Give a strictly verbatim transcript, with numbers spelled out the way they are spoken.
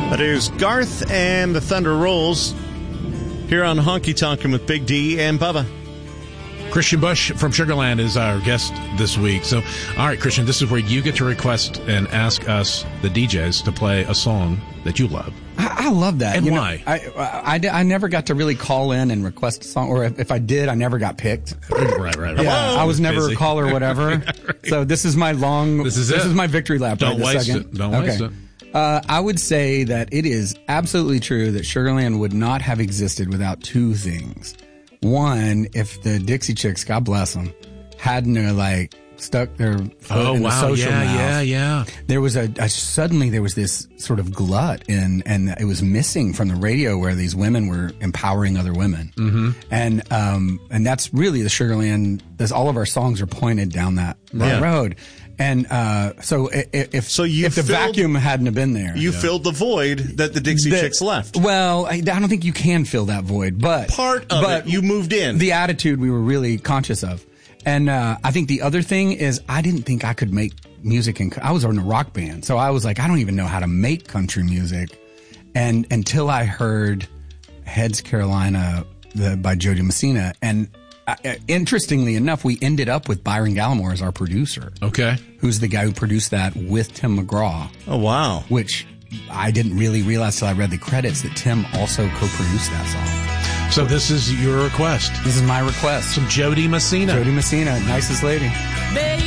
That is Garth and the Thunder Rolls here on Honky Tonkin' with Big D and Bubba. Christian Bush from Sugarland is our guest this week. So, all right, Christian, this is where you get to request and ask us, the D Js, to play a song that you love. I, I love that. And you why? Know, I, I, I never got to really call in and request a song, or if, if I did, I never got picked. Right, right, right. Yeah, Hello. I was never Busy. a caller or whatever. Right. So this is my long, This is this it. is my victory lap. Don't right waste second. it. Don't okay. waste it. Uh, I would say that it is absolutely true that Sugarland would not have existed without two things. One, if the Dixie Chicks, God bless them, hadn't uh, like stuck their foot Oh, in the wow. social Yeah, mouth, yeah, yeah. there was a, a suddenly there was this sort of glut in, and it was missing from the radio where these women were empowering other women. Mm-hmm. And, um, and that's really the Sugarland, this, all of our songs are pointed down that, that Yeah. road. And, uh, so if, if, So you if the filled- vacuum hadn't have been there, You filled the void that the Dixie the- Chicks left. Well, I, I don't think you can fill that void, but Part of but it, you moved in. the attitude we were really conscious of. And uh, I think the other thing is I didn't think I could make music. In, I was in a rock band, so I was like, I don't even know how to make country music. And until I heard Heads Carolina the, by Jody Messina, and uh, interestingly enough, we ended up with Byron Gallimore as our producer. Okay. Who's the guy who produced that with Tim McGraw, Oh, wow. which I didn't really realize till I read the credits that Tim also co-produced that song. So this is your request. This is my request. Some Jody Messina. Jody Messina, nicest lady.